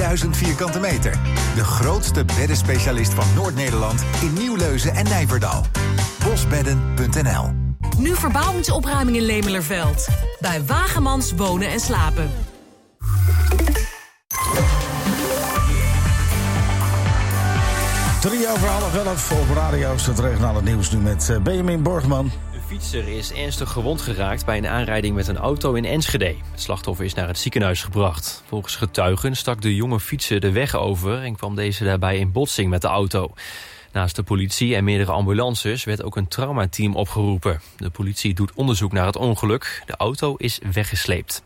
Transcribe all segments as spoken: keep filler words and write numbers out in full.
drieduizend vierkante meter. De grootste beddenspecialist van Noord-Nederland in Nieuwleuzen en Nijverdal. bosbedden punt n l. Nu verbouwingsopruiming in Lemelerveld. Bij Wagemans Wonen en Slapen. Drie over half elf op Radio is het regionale nieuws nu met Benjamin Borgman. Een fietser is ernstig gewond geraakt bij een aanrijding met een auto in Enschede. Het slachtoffer is naar het ziekenhuis gebracht. Volgens getuigen stak de jonge fietser de weg over en kwam deze daarbij in botsing met de auto. Naast de politie en meerdere ambulances werd ook een traumateam opgeroepen. De politie doet onderzoek naar het ongeluk. De auto is weggesleept.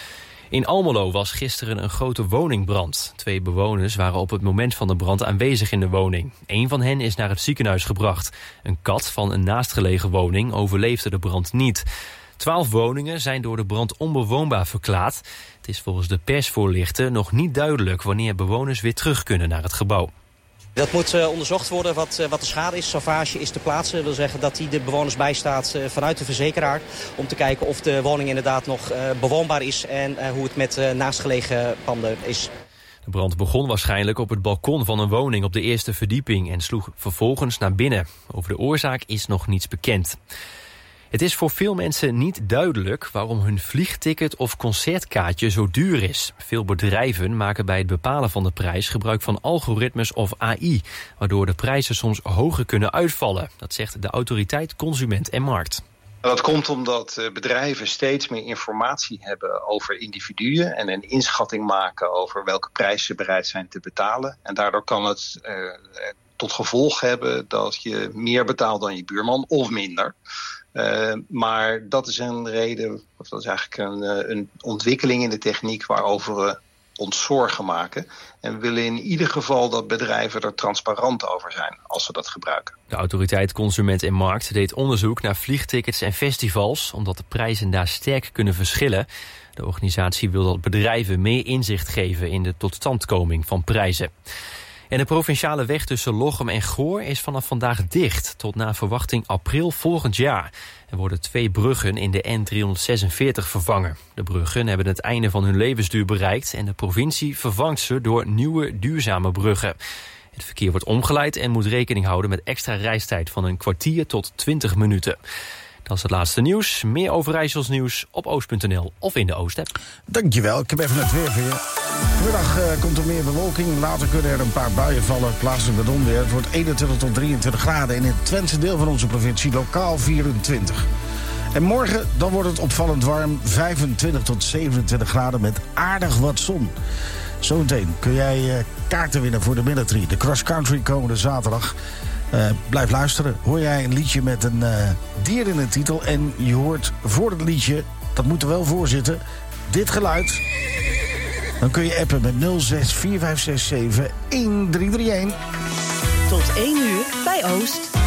In Almelo was gisteren een grote woningbrand. Twee bewoners waren op het moment van de brand aanwezig in de woning. Eén van hen is naar het ziekenhuis gebracht. Een kat van een naastgelegen woning overleefde de brand niet. Twaalf woningen zijn door de brand onbewoonbaar verklaard. Het is volgens de persvoorlichter nog niet duidelijk wanneer bewoners weer terug kunnen naar het gebouw. Dat moet uh, onderzocht worden wat, uh, wat de schade is. Savage is te plaatsen. Dat wil zeggen dat die de bewoners bijstaat uh, vanuit de verzekeraar. Om te kijken of de woning inderdaad nog uh, bewoonbaar is. En uh, hoe het met uh, naastgelegen panden is. De brand begon waarschijnlijk op het balkon van een woning op de eerste verdieping. En sloeg vervolgens naar binnen. Over de oorzaak is nog niets bekend. Het is voor veel mensen niet duidelijk waarom hun vliegticket of concertkaartje zo duur is. Veel bedrijven maken bij het bepalen van de prijs gebruik van algoritmes of A I, waardoor de prijzen soms hoger kunnen uitvallen. Dat zegt de autoriteit Consument en Markt. Dat komt omdat bedrijven steeds meer informatie hebben over individuen en een inschatting maken over welke prijs ze bereid zijn te betalen. En daardoor kan het uh, tot gevolg hebben dat je meer betaalt dan je buurman of minder. Uh, maar dat is een reden, of dat is eigenlijk een, een ontwikkeling in de techniek waarover we ons zorgen maken. En we willen in ieder geval dat bedrijven er transparant over zijn als ze dat gebruiken. De autoriteit Consument en Markt deed onderzoek naar vliegtickets en festivals, omdat de prijzen daar sterk kunnen verschillen. De organisatie wil dat bedrijven meer inzicht geven in de totstandkoming van prijzen. En de provinciale weg tussen Lochem en Goor is vanaf vandaag dicht tot na verwachting april volgend jaar. Er worden twee bruggen in de N driehonderdzesenveertig vervangen. De bruggen hebben het einde van hun levensduur bereikt en de provincie vervangt ze door nieuwe duurzame bruggen. Het verkeer wordt omgeleid en moet rekening houden met extra reistijd van een kwartier tot twintig minuten. Dat is het laatste nieuws. Meer over IJssels nieuws op oost punt n l of in de Oost-app. Dankjewel, ik heb even het weer voor je. Vanmiddag uh, komt er meer bewolking. Later kunnen er een paar buien vallen. Plaatselijk met onweer. Het wordt eenentwintig tot drieëntwintig graden. In het Twentse deel van onze provincie lokaal vierentwintig. En morgen dan wordt het opvallend warm. vijfentwintig tot zevenentwintig graden met aardig wat zon. Zometeen kun jij uh, kaarten winnen voor de military. De cross country komende zaterdag. Uh, blijf luisteren. Hoor jij een liedje met een uh, dier in de titel en je hoort voor het liedje, dat moet er wel voor zitten, dit geluid, dan kun je appen met nul zes vier vijf zes zeven een drie drie een. Tot één uur bij Oost.